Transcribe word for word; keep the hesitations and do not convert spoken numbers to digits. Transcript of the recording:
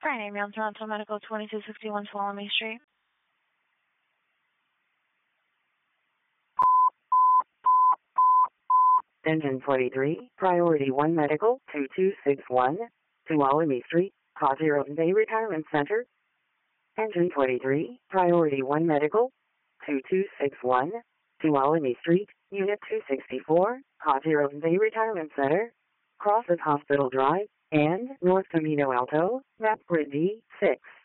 Friday, Mount Toronto Medical, twenty-two sixty-one Tuolumne Street. Engine twenty-three, Priority one Medical, two two six one, Tuolumne Street, Caughey Bay Retirement Center. Engine twenty-three, Priority one Medical, two two six one, Tuolumne Street, Unit two sixty-four, Caughey Bay Retirement Center. Crosses Hospital Drive, and North Camino Alto, map grid D six.